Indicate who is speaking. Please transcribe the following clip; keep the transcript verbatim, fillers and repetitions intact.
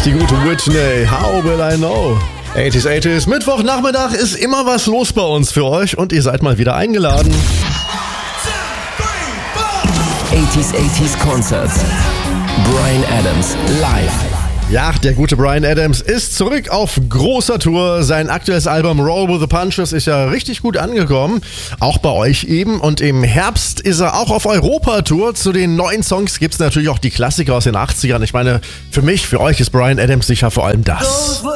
Speaker 1: Die gute Whitney, How Will I Know? achtziger, achtziger, Mittwochnachmittag ist immer was los bei uns für euch und ihr seid mal wieder eingeladen.
Speaker 2: achtziger, achtziger Concerts. Bryan Adams live.
Speaker 1: Ja, der gute Bryan Adams ist zurück auf großer Tour. Sein aktuelles Album Roll with the Punches ist ja richtig gut angekommen. Auch bei euch eben. Und im Herbst ist er auch auf Europa-Tour. Zu den neuen Songs gibt es natürlich auch die Klassiker aus den achtzigern. Ich meine, für mich, für euch ist Bryan Adams sicher vor allem das.